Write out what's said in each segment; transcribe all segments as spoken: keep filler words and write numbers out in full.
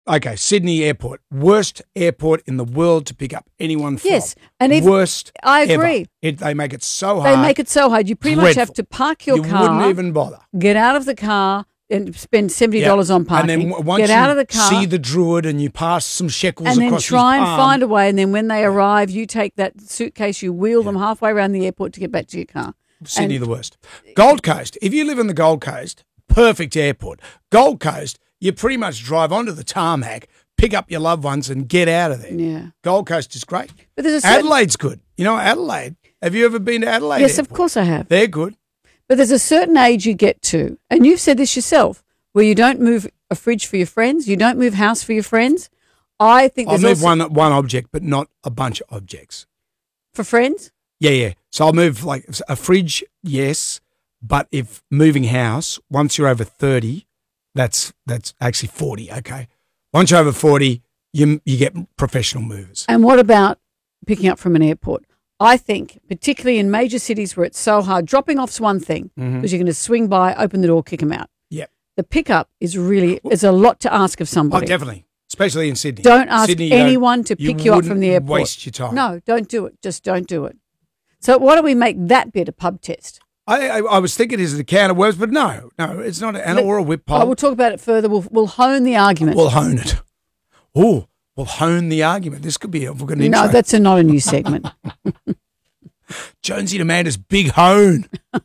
Okay, Sydney Airport, worst airport in the world to pick up anyone from. Yes, and if, worst. I agree. Ever. It, they make it so They hard. make it so hard. You pretty much Dreadful. have to park your you car. You wouldn't even bother. Get out of the car and spend seventy dollars Yep. on parking. And then w- once Get you out of the car, see the Druid and you pass some shekels and then across try his and palm, find a way. And then when they arrive, you take that suitcase, you wheel them halfway around the airport to get back to your car. Sydney And- the worst. Gold Coast. If you live in the Gold Coast, perfect airport. Gold Coast, you pretty much drive onto the tarmac, pick up your loved ones and get out of there. Yeah. Gold Coast is great. But there's a certain- Adelaide's good. You know Adelaide? Have you ever been to Adelaide Yes, Airport? of course I have. They're good. But there's a certain age you get to, and you've said this yourself, where you don't move a fridge for your friends, you don't move house for your friends. I think I'll there's move also, one one object, but not a bunch of objects. for friends. Yeah, yeah. So I'll move like a fridge, yes, but if moving house, once you're over thirty, that's that's actually forty, okay. Once you're over forty, you you get professional movers. And what about picking up from an airport? I think, particularly in major cities where it's so hard, dropping off's one thing because Mm-hmm. you're going to swing by, open the door, kick them out. Yep. The pickup is really is a lot to ask of Oh, somebody. definitely, especially in Sydney. Don't ask Sydney, you don't- anyone to pick you, up from the wouldn't airport. waste your time. No, don't do it. Just don't do it. So why don't we make that bit a pub test? I, I, I was thinking is it a can of worms, but no, no, it's not an Let- or a whip Oh, pop. we'll talk about it further. We'll we'll hone the argument. We'll hone it. Oh, we'll hone the argument. This could be a good intro. no, that's a, not a new segment. Jonesy and Amanda's big hone.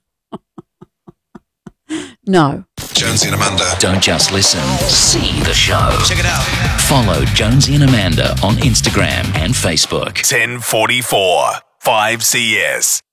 No. Jonesy and Amanda. Don't just listen, see the show. Check it out. Follow Jonesy and Amanda on Instagram and Facebook. ten forty-four, five C S.